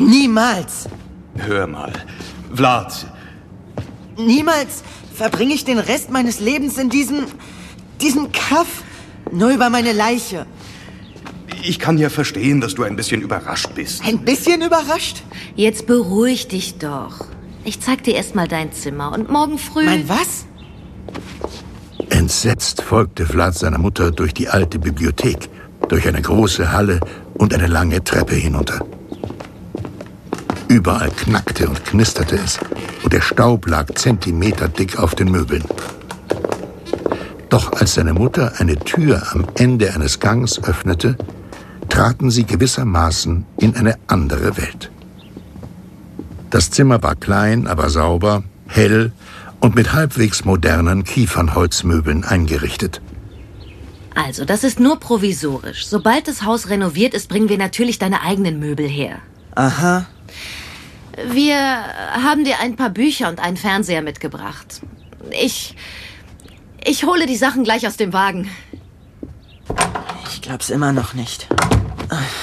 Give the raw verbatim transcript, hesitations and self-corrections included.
Niemals. Hör mal, Vlad. Niemals verbringe ich den Rest meines Lebens in diesem... diesem Kaff. Nur über meine Leiche. Ich kann ja verstehen, dass du ein bisschen überrascht bist. Ein bisschen überrascht? Jetzt beruhig dich doch. Ich zeig dir erst mal dein Zimmer und morgen früh... Mein was? Entsetzt folgte Vlad seiner Mutter durch die alte Bibliothek, durch eine große Halle und eine lange Treppe hinunter. Überall knackte und knisterte es und der Staub lag zentimeterdick auf den Möbeln. Doch als seine Mutter eine Tür am Ende eines Gangs öffnete, traten sie gewissermaßen in eine andere Welt. Das Zimmer war klein, aber sauber, hell und mit halbwegs modernen Kiefernholzmöbeln eingerichtet. Also, das ist nur provisorisch. Sobald das Haus renoviert ist, bringen wir natürlich deine eigenen Möbel her. Aha. Wir haben dir ein paar Bücher und einen Fernseher mitgebracht. Ich... Ich hole die Sachen gleich aus dem Wagen. Ich glaub's immer noch nicht.